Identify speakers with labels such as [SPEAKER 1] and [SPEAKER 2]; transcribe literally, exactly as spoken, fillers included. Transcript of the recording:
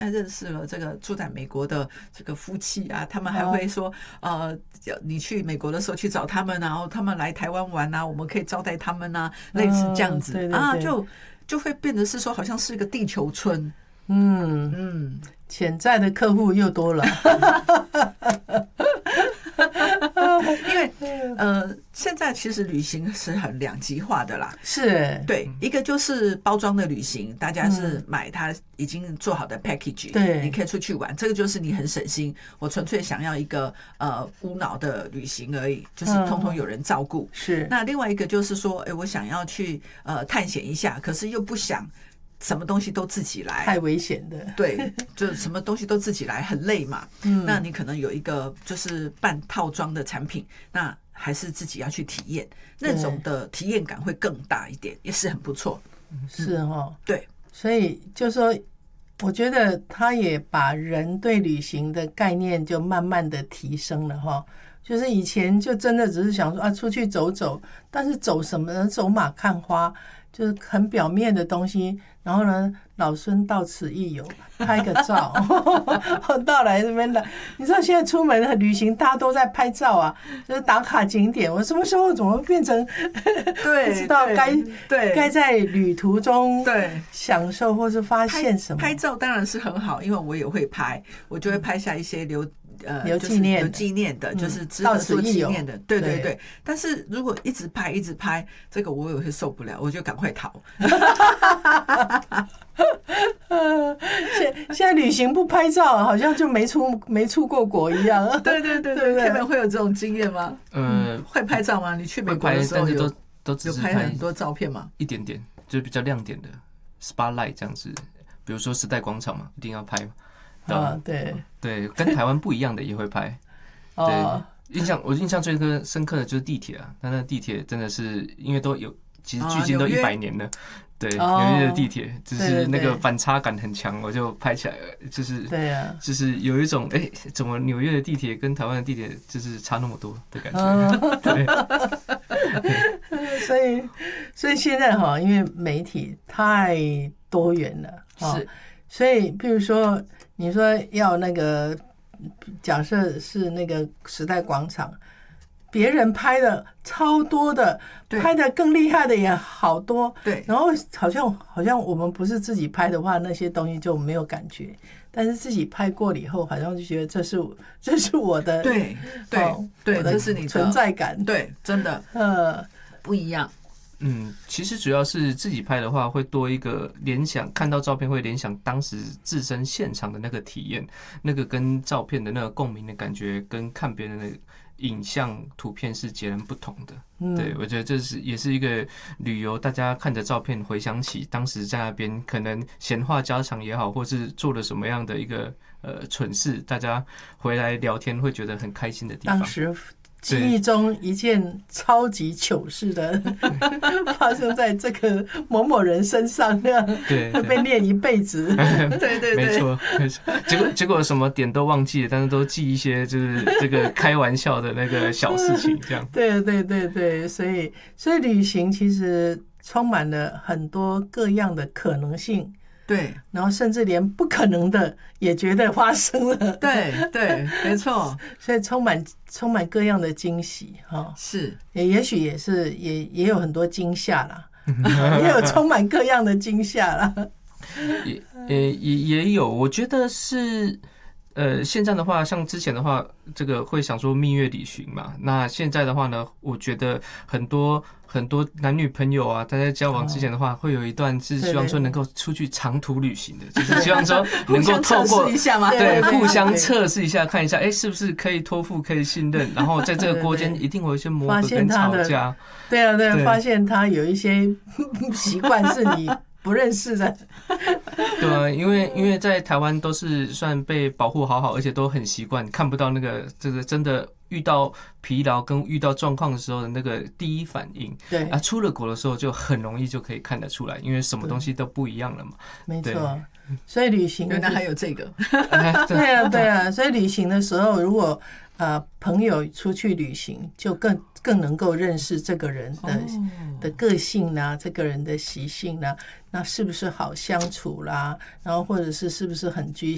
[SPEAKER 1] 认识了这个住在美国的这个夫妻啊，他们还会说，呃，你去美国的时候去找他们，然后他们来台湾玩啊，我们可以招待他们啊，类似这样子、
[SPEAKER 2] 嗯、对对对
[SPEAKER 1] 啊，就就会变得是说，好像是一个地球村。
[SPEAKER 2] 嗯嗯，潜在的客户又多了。
[SPEAKER 1] 因为呃，现在其实旅行是很两极化的啦，
[SPEAKER 2] 是
[SPEAKER 1] 对，一个就是包装的旅行，大家是买它已经做好的 package，
[SPEAKER 2] 对，
[SPEAKER 1] 你可以出去玩，这个就是你很省心，我纯粹想要一个呃无脑的旅行而已，就是通通有人照顾。
[SPEAKER 2] 嗯、是，
[SPEAKER 1] 那另外一个就是说，哎、欸，我想要去呃探险一下，可是又不想什么东西都自己来，
[SPEAKER 2] 太危险的。
[SPEAKER 1] 对，就什么东西都自己来，很累嘛。嗯，那你可能有一个就是半套装的产品，那还是自己要去体验，那种的体验感会更大一点，也是很不错。
[SPEAKER 2] 是哦，
[SPEAKER 1] 对，
[SPEAKER 2] 所以就说，我觉得他也把人对旅行的概念就慢慢的提升了哈。就是以前就真的只是想说啊，出去走走，但是走什么呢？走马看花，就是很表面的东西。然后呢，老孙到此一游，拍个照，到来这边来。你知道现在出门旅行，大家都在拍照啊，就是打卡景点。我什么时候怎么变成
[SPEAKER 1] 对
[SPEAKER 2] 不知道该对该在旅途中
[SPEAKER 1] 对
[SPEAKER 2] 享受或是发现什么？
[SPEAKER 1] 拍, 拍照当然是很好，因为我也会拍，我就会拍下一些留。呃，
[SPEAKER 2] 留纪念、
[SPEAKER 1] 就是、留纪念的，就是值得做纪念的，对对对。但是如果一直拍一直拍，这个我也会受不了，我就赶快逃。现
[SPEAKER 2] 现在旅行不拍照，好像就没出没出过国一样。
[SPEAKER 1] 对对对对，他们会有这种经验吗？
[SPEAKER 3] 嗯，
[SPEAKER 1] 会拍照吗？你去美国的时候有
[SPEAKER 3] 都都只
[SPEAKER 1] 有拍很多照片吗？
[SPEAKER 3] 一点点，就是比较亮点的 spotlight 这样子，比如说时代广场嘛，一定要拍嘛。
[SPEAKER 2] 啊，对
[SPEAKER 3] 对，跟台湾不一样的也会拍。对，印象我印象最深刻的就是地铁啊，但那地铁真的是因为都有，其实距今都一百年了。对，纽约的地铁就是那个反差感很强，我就拍起来了，就是对啊，就是有一种哎，怎么纽约的地铁跟台湾的地铁就是差那么多的感觉。
[SPEAKER 2] 对，所以所以现在哈，因为媒体太多元了，是，所以譬如说。你说要那个，假设是那个时代广场，别人拍的超多的，拍的更厉害的也好多。
[SPEAKER 1] 对，
[SPEAKER 2] 然后好像好像我们不是自己拍的话，那些东西就没有感觉。但是自己拍过了以后，好像就觉得这是这是我的，
[SPEAKER 1] 对对、哦、对，这是你的
[SPEAKER 2] 存在感。
[SPEAKER 1] 对，真的，呃，不一样。
[SPEAKER 3] 嗯，其实主要是自己拍的话，会多一个联想，看到照片会联想当时自身现场的那个体验，那个跟照片的那个共鸣的感觉，跟看别人的影像图片是截然不同的。嗯、对，我觉得这是也是一个旅游，大家看着照片回想起当时在那边可能闲话家常也好，或是做了什么样的一个呃蠢事，大家回来聊天会觉得很开心的地方。
[SPEAKER 2] 当时记忆中一件超级糗事的发生在这个某某人身上，那样会被念一辈子。
[SPEAKER 1] 对对对，
[SPEAKER 3] 没错没错。结果结果什么点都忘记了，但是都记一些就是这个开玩笑的那个小事情，这样。
[SPEAKER 2] 对对对对，所以所以旅行其实充满了很多各样的可能性。
[SPEAKER 1] 对，
[SPEAKER 2] 然后甚至连不可能的也觉得发生了。
[SPEAKER 1] 对对，没错，
[SPEAKER 2] 所以充满充满各样的惊喜哈。
[SPEAKER 1] 是，
[SPEAKER 2] 也也许也是也也有很多惊吓啦，也有充满各样的惊吓啦。
[SPEAKER 3] 也也也也有，我觉得是。呃，现在的话，像之前的话，这个会想说蜜月旅行嘛。那现在的话呢，我觉得很多很多男女朋友啊，他在交往之前的话，会有一段是希望说能够出去长途旅行的，就是希望说能够透过
[SPEAKER 1] 一下嘛，
[SPEAKER 3] 对，互相测试一下，看一下，哎，是不是可以托付、可以信任，然后在这个过间一定会有一些磨合跟吵架。
[SPEAKER 2] 对啊，对啊，发现他有一些习惯是你不认识的。
[SPEAKER 3] 对啊，因为因为在台湾都是算被保护好好，而且都很习惯，看不到那个这个真的遇到疲劳跟遇到状况的时候的那个第一反应。对啊，出了国的时候就很容易就可以看得出来，因为什么东西都不一样了嘛。
[SPEAKER 2] 没错，所以旅行
[SPEAKER 1] 原来还有这个。
[SPEAKER 2] 对啊，对啊，所以旅行的时候，如果呃朋友出去旅行，就更更能够认识这个人的、哦、的个性啦，这个人的习性啦，那是不是好相处啦？然后或者是是不是很居